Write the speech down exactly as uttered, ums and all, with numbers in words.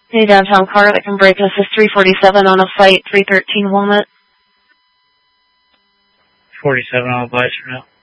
Hey, downtown car that can break us is three forty-seven on a flight, three thirteen Walnut. forty-seven on a flight, no.